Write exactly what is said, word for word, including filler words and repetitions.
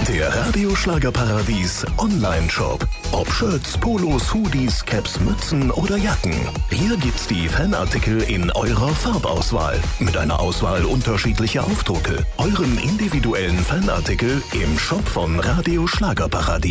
Der Radio Schlagerparadies Online-Shop. Ob Shirts, Polos, Hoodies, Caps, Mützen oder Jacken. Hier gibt's die Fanartikel in eurer Farbauswahl. Mit einer Auswahl unterschiedlicher Aufdrucke. Euren individuellen Fanartikel im Shop von Radio Schlagerparadies.